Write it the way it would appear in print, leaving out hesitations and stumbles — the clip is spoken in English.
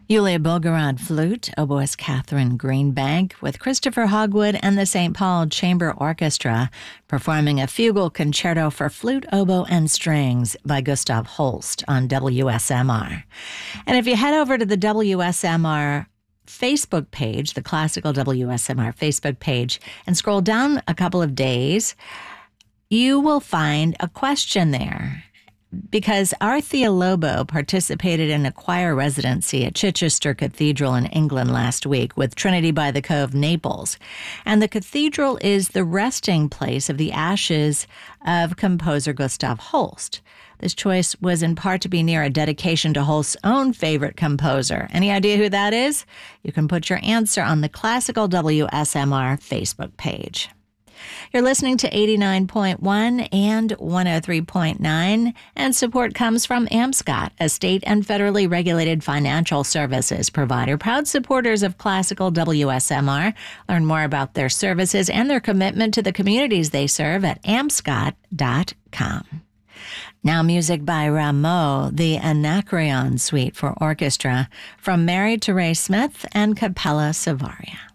Yulia Bulgarad flute, oboist Catherine Greenbank with Christopher Hogwood and the St. Paul Chamber Orchestra performing a fugal concerto for flute, oboe, and strings by Gustav Holst on WSMR. And if you head over to the WSMR Facebook page, the classical WSMR Facebook page, and scroll down a couple of days, you will find a question there. Because Arthea Lobo participated in a choir residency at Chichester Cathedral in England last week with Trinity by the Cove, Naples. And the cathedral is the resting place of the ashes of composer Gustav Holst. This choice was in part to be near a dedication to Holst's own favorite composer. Any idea who that is? You can put your answer on the Classical WSMR Facebook page. You're listening to 89.1 and 103.9, and support comes from AMSCOT, a state and federally regulated financial services provider, proud supporters of Classical WSMR. Learn more about their services and their commitment to the communities they serve at amscot.com. Now music by Rameau, the Anacreon Suite for Orchestra, from Mary Therese Smith and Capella Savaria.